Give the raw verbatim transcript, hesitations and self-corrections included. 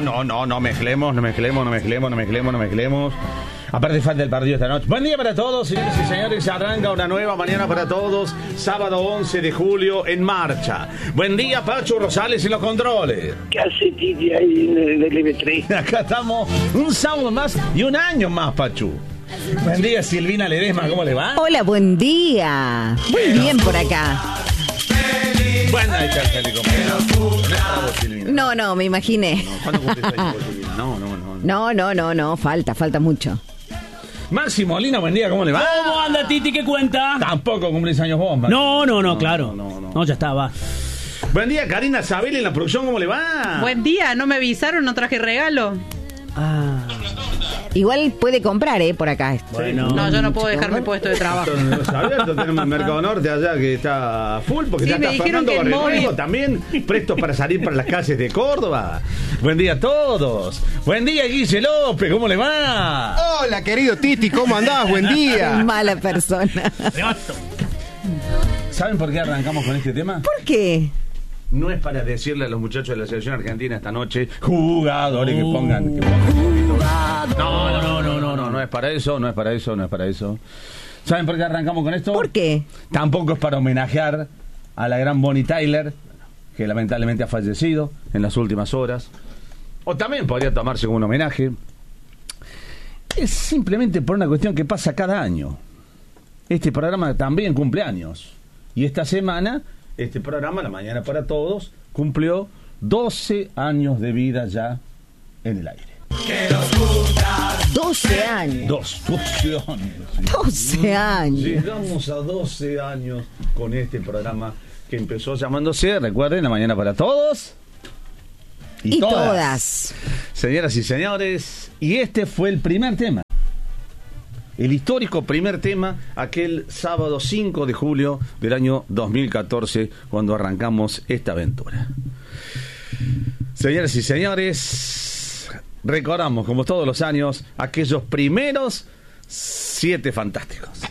no, no, no mezclemos, no mezclemos, no mezclemos, no mezclemos, no mezclemos. Aparte falta el partido esta noche. Buen día para todos, señores y señores. Arranca una nueva mañana para todos. Sábado once de julio en marcha. Buen día, Pacho Rosales en los controles. ¿Qué hace Titi ahí en el L B tres? Acá estamos un sábado más y un año más, Pachu. Buen día, Silvina Ledesma, ¿cómo le va? Hola, buen día. Muy bien por acá. Bueno, ahí está el Silvina. No, no, me imaginé. No, ¿cuándo cumplís años vos, Silvina? No, no, no. No, no, no, no, falta, falta mucho. Maxi Molina, buen día, ¿cómo le va? ¿Cómo anda, Titi? ¿Qué cuenta? Tampoco cumplís años vos, Maxi. No, no, no, claro. No, no, no. No, ya está, va. Buen día, Karina Sabel en la producción, ¿cómo le va? Buen día, no me avisaron, no traje regalo. Ah. Igual puede comprar, ¿eh? Por acá. Bueno. No, yo no puedo dejar mi puesto de trabajo. Entonces, abierto, tenemos el Mercado Norte allá que está full, porque Sí, ya me está dijeron Fernando que el Barrenuevo móvil- también, prestos para salir para las calles de Córdoba. Buen día a todos. Buen día, Guille López, ¿cómo le va? Hola, querido Titi, ¿cómo andás? Buen día. Mala persona. ¿Saben por qué arrancamos con este tema? ¿Por qué? No es para decirle a los muchachos de la selección argentina esta noche, jugadores que pongan... Que pongan no, no, no, no, no, no, no es para eso, no es para eso, no es para eso. ¿Saben por qué arrancamos con esto? ¿Por qué? Tampoco es para homenajear a la gran Bonnie Tyler, que lamentablemente ha fallecido en las últimas horas. O también podría tomarse como un homenaje. Es simplemente por una cuestión que pasa cada año. Este programa también cumple años. Y esta semana, este programa, La Mañana para Todos, cumplió doce años de vida ya en el aire. doce años. Dos, doce años. doce años. Llegamos a doce años con este programa que empezó llamándose, recuerden, La Mañana para Todos Y todas. Señoras y señores, y este fue el primer tema. El histórico primer tema, aquel sábado cinco de julio del año dos mil catorce, cuando arrancamos esta aventura. Señoras y señores, recordamos, como todos los años, aquellos primeros siete fantásticos.